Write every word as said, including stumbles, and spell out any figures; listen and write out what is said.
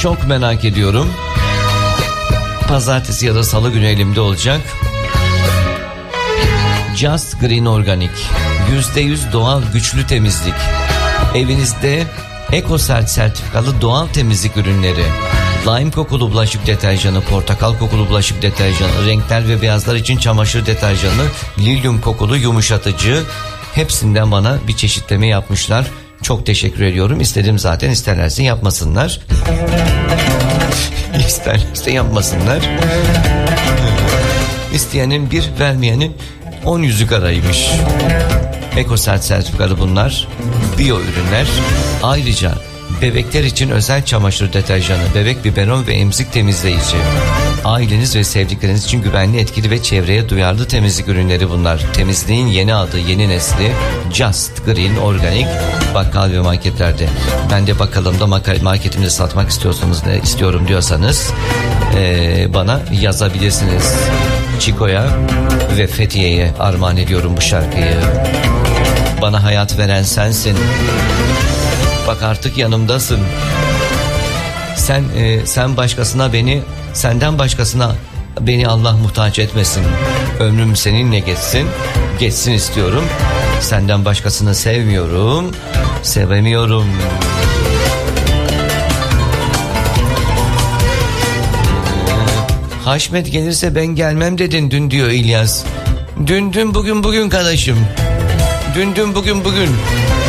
Çok merak ediyorum. Pazartesi ya da salı günü elimde olacak. Just Green Organic, yüzde yüz doğal güçlü temizlik. Evinizde EcoCert sertifikalı doğal temizlik ürünleri. Lime kokulu bulaşık deterjanı, portakal kokulu bulaşık deterjanı, renkler ve beyazlar için çamaşır deterjanı, lilyum kokulu yumuşatıcı. Hepsinden bana bir çeşitleme yapmışlar. Çok teşekkür ediyorum. İstedim zaten, isterlerse yapmasınlar. İsterlerse yapmasınlar. İsteyenin bir, vermeyenin on yüzü karaymış. EcoCert sertifikalı bunlar. Biyo ürünler. Ayrıca bebekler için özel çamaşır deterjanı, bebek biberon ve emzik temizleyici. Aileniz ve sevdikleriniz için güvenli, etkili ve çevreye duyarlı temizlik ürünleri bunlar. Temizliğin yeni adı, yeni nesli Just Green Organic, bakkal ve marketlerde. Ben de bakkalımda, marketimde satmak istiyorsanız, ne istiyorum diyorsanız ee, bana yazabilirsiniz. Çiko'ya ve Fethiye'ye armağan ediyorum bu şarkıyı. Bana hayat veren sensin. Bak artık yanımdasın. Sen e, sen başkasına beni, senden başkasına beni Allah muhtaç etmesin. Ömrüm seninle geçsin. Geçsin istiyorum. Senden başkasını sevmiyorum. Sevemiyorum. Haşmet gelirse ben gelmem dedin dün, diyor İlyas. Dün dün bugün bugün kardeşim. Dün dün bugün bugün.